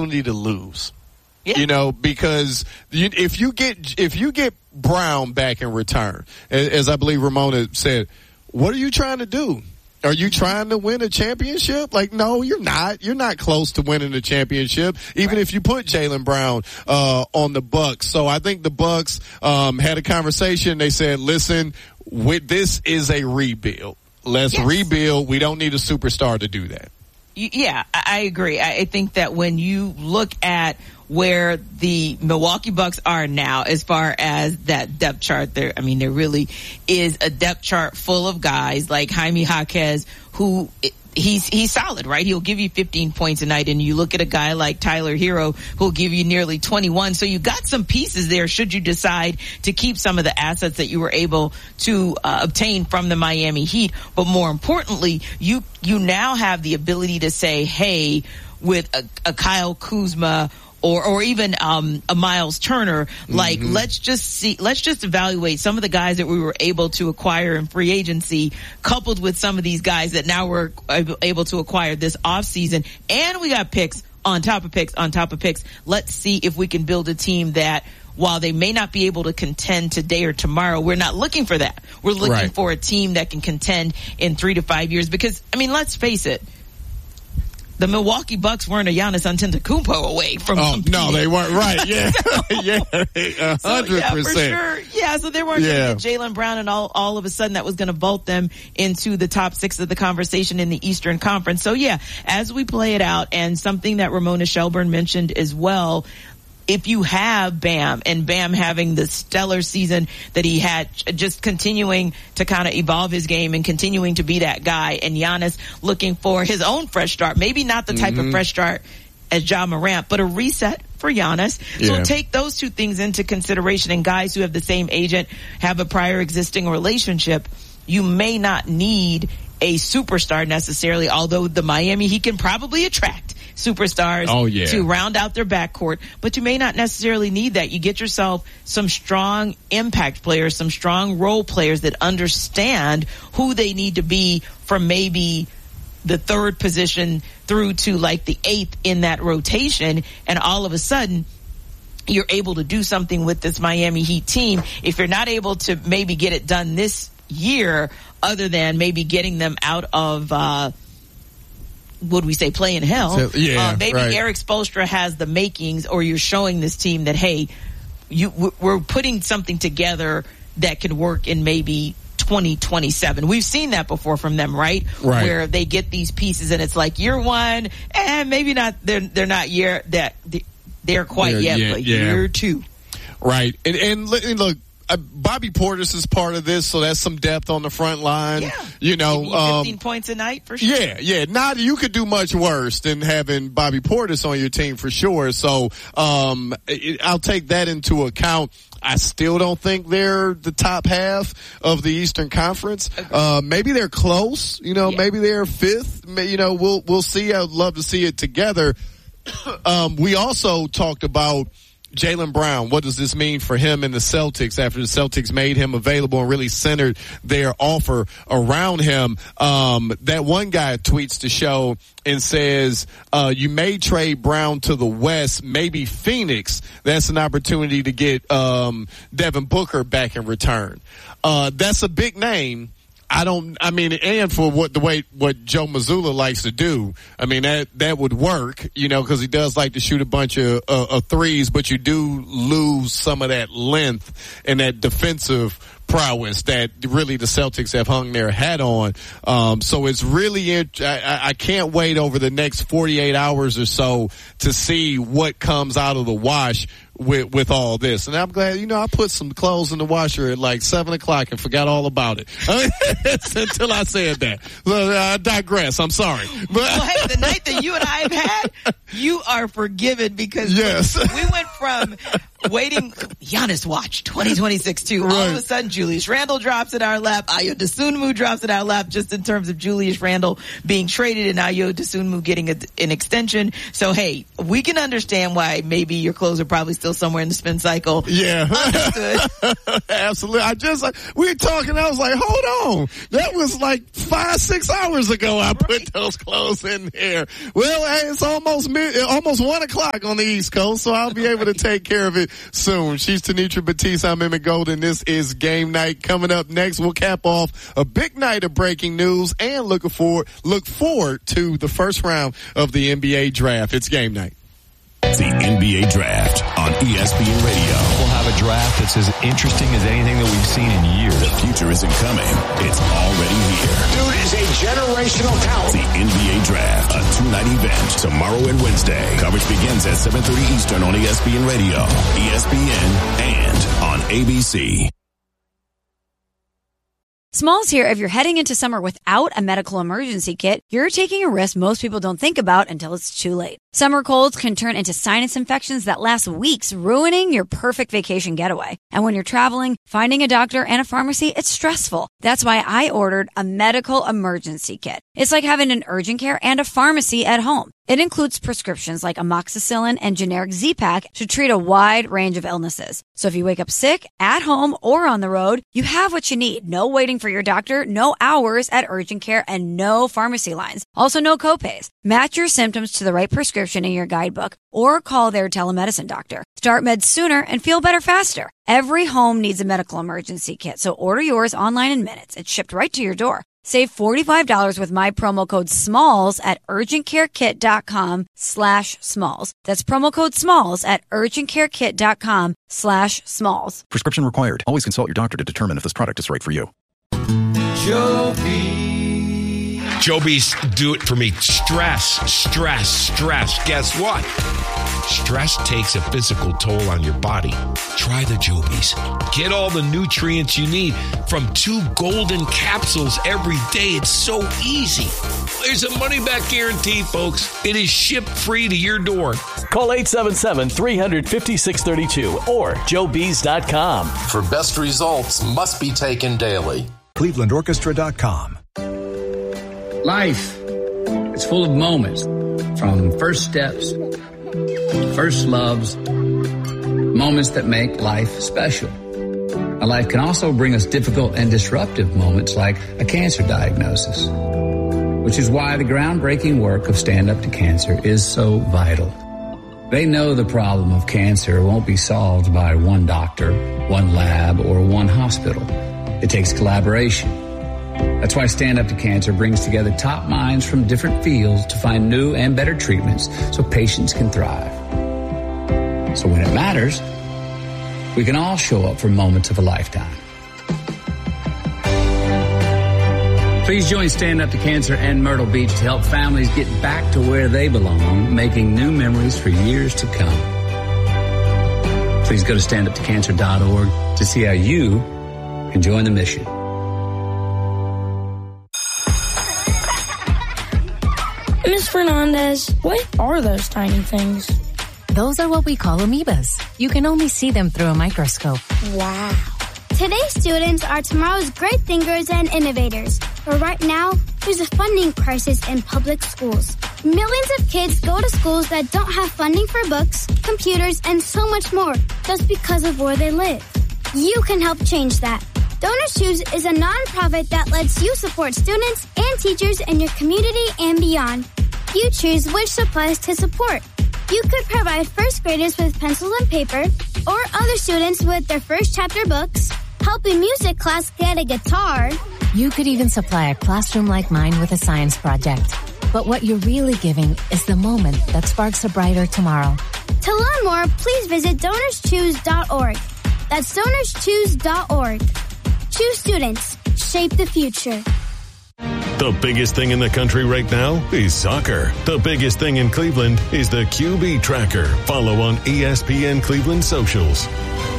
opportunity to lose. Yeah. You know, because if you get Brown back in return, as I believe Ramona said, what are you trying to do? Are you trying to win a championship? Like, no, you're not. You're not close to winning the championship, even if you put Jaylen Brown on the Bucks. So I think the Bucks had a conversation. They said, listen, this is a rebuild. Let's rebuild. We don't need a superstar to do that. Yeah, I agree. I think that when you look at where the Milwaukee Bucks are now as far as that depth chart, there really is a depth chart full of guys like Jaime Jaquez, who he's solid, right? He'll give you 15 points a night, and you look at a guy like Tyler Hero who'll give you nearly 21. So you got some pieces there should you decide to keep some of the assets that you were able to obtain from the Miami Heat. But more importantly, you now have the ability to say, hey, with a Kyle Kuzma or even a Miles Turner, like let's just evaluate some of the guys that we were able to acquire in free agency, coupled with some of these guys that now we're able to acquire this offseason, and we got picks on top of picks on top of picks. Let's see if we can build a team that, while they may not be able to contend today or tomorrow, we're not looking for that. We're looking for a team that can contend in 3 to 5 years, because let's face it, the Milwaukee Bucks weren't a Giannis Antetokounmpo away from competing. No, they weren't. Right. Yeah. 100%. For sure. Yeah, so they weren't going to get Jaylen Brown, and all of a sudden that was going to vault them into the top 6 of the conversation in the Eastern Conference. So yeah, as we play it out, and something that Ramona Shelburne mentioned as well, if you have Bam, and Bam having the stellar season that he had, just continuing to kind of evolve his game and continuing to be that guy, and Giannis looking for his own fresh start, maybe not the type of fresh start as Ja Morant, but a reset for Giannis. So take those two things into consideration, and guys who have the same agent, have a prior existing relationship, you may not need a superstar necessarily, although the Miami Heat can probably attract superstars to round out their backcourt, but you may not necessarily need that. You get yourself some strong impact players, some strong role players that understand who they need to be from maybe the 3rd position through to like the 8th in that rotation, and all of a sudden you're able to do something with this Miami Heat team. If you're not able to maybe get it done this year, other than maybe getting them out of would we say play in hell? Maybe Eric Spoelstra has the makings, or you're showing this team that, hey, we're putting something together that could work in maybe 2027. We've seen that before from them, right? Where they get these pieces and it's like year 1, and maybe not. They're not they're quite yet, but year 2. Right, and look. Bobby Portis is part of this, so that's some depth on the front line. Yeah. You know, 15 points a night for sure. Yeah. Not you could do much worse than having Bobby Portis on your team for sure. So I'll take that into account. I still don't think they're the top half of the Eastern Conference. Maybe they're close. Maybe they're 5th. We'll see. I'd love to see it together. We also talked about Jaylen Brown. What does this mean for him and the Celtics after the Celtics made him available and really centered their offer around him? That one guy tweets the show and says, you may trade Brown to the West, maybe Phoenix. That's an opportunity to get Devin Booker back in return. That's a big name. And for what Joe Mazzulla likes to do, that would work, because he does like to shoot a bunch of threes, but you do lose some of that length and that defensive prowess that really the Celtics have hung their hat on. So it's really, I can't wait over the next 48 hours or so to see what comes out of the wash with all this. And I'm glad, I put some clothes in the washer at like 7:00 and forgot all about it until I said that. So I digress. I'm sorry. But hey, the night that you and I have had, you are forgiven, because we went from waiting. Giannis watch 2026 too. Right. All of a sudden, Julius Randle drops in our lap. Ayo Dosunmu drops in our lap, just in terms of Julius Randle being traded and Ayo Dosunmu getting an extension. So, hey, we can understand why maybe your clothes are probably still somewhere in the spin cycle. Yeah. Understood. Absolutely. We were talking, I was like, hold on. That was like 5-6 hours ago I put those clothes in there. Well, hey, it's almost 1 o'clock on the East Coast, so I'll be able to take care of it soon. She's Tenitra Batiste. I'm Emmett Golden. This is Game Night. Coming up next, we'll cap off a big night of breaking news and look forward to the first round of the NBA draft. It's Game Night. The NBA Draft on ESPN Radio. We'll have a draft that's as interesting as anything that we've seen in years. The future isn't coming. It's already here. Dude is a generational talent. The NBA Draft, a 2-night event, tomorrow and Wednesday. Coverage begins at 7:30 Eastern on ESPN Radio, ESPN, and on ABC. Smalls here. If you're heading into summer without a medical emergency kit, you're taking a risk most people don't think about until it's too late. Summer colds can turn into sinus infections that last weeks, ruining your perfect vacation getaway. And when you're traveling, finding a doctor and a pharmacy, it's stressful. That's why I ordered a medical emergency kit. It's like having an urgent care and a pharmacy at home. It includes prescriptions like amoxicillin and generic Z-Pak to treat a wide range of illnesses. So if you wake up sick, at home, or on the road, you have what you need. No waiting for your doctor, no hours at urgent care, and no pharmacy lines. Also no copays. Match your symptoms to the right prescription in your guidebook or call their telemedicine doctor. Start meds sooner and feel better faster. Every home needs a medical emergency kit, so order yours online in minutes. It's shipped right to your door. Save $45 with my promo code SMALLS at urgentcarekit.com/smalls. That's promo code SMALLS at urgentcarekit.com/smalls. Prescription required. Always consult your doctor to determine if this product is right for you. Joby's do it for me. Stress. Guess what? Stress takes a physical toll on your body. Try the Joby's. Get all the nutrients you need from 2 golden capsules every day. It's so easy. There's a money-back guarantee, folks. It is shipped free to your door. Call 877-350-632 or joebees.com. For best results must be taken daily. ClevelandOrchestra.com. Life, it's full of moments, from first steps, first loves, moments that make life special. Now, life can also bring us difficult and disruptive moments like a cancer diagnosis, which is why the groundbreaking work of Stand Up to Cancer is so vital. They know the problem of cancer won't be solved by one doctor, one lab, or one hospital. It takes collaboration. That's why Stand Up to Cancer brings together top minds from different fields to find new and better treatments so patients can thrive. So when it matters, we can all show up for moments of a lifetime. Please join Stand Up to Cancer and Myrtle Beach to help families get back to where they belong, making new memories for years to come. Please go to standuptocancer.org to see how you can join the mission. Ms. Fernandez, what are those tiny things? Those are what we call amoebas. You can only see them through a microscope. Wow. Today's students are tomorrow's great thinkers and innovators. But right now, there's a funding crisis in public schools. Millions of kids go to schools that don't have funding for books, computers, and so much more, just because of where they live. You can help change that. Donors Choose is a nonprofit that lets you support students and teachers in your community and beyond. You choose which supplies to support. You could provide first graders with pencils and paper, or other students with their first chapter books, help a music class get a guitar. You could even supply a classroom like mine with a science project. But what you're really giving is the moment that sparks a brighter tomorrow. To learn more, please visit DonorsChoose.org. That's DonorsChoose.org. Choose students. Shape the future. The biggest thing in the country right now is soccer. The biggest thing in Cleveland is the QB Tracker. Follow on ESPN Cleveland socials.